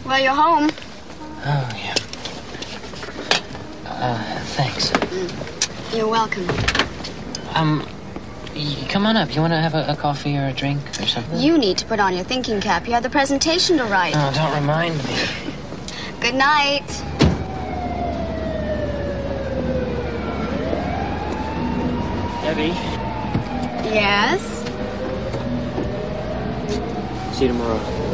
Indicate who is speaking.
Speaker 1: Well, you're home.
Speaker 2: Oh, yeah. Thanks.
Speaker 1: You're welcome.
Speaker 2: Come on up. You want to have a coffee or a drink or something?
Speaker 1: You need to put on your thinking cap. You have the presentation to write.
Speaker 2: Oh, don't remind me.
Speaker 1: Good night.
Speaker 2: Debbie.
Speaker 1: Yes?
Speaker 2: See you tomorrow.